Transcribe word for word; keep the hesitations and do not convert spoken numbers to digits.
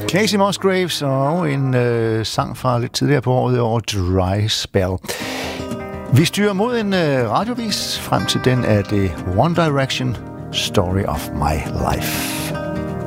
Casey Musgraves og en øh, sang fra lidt tidligere på året over Dry Spell. Vi styrer mod en øh, radiovis. Frem til den er det One Direction, Story of My Life.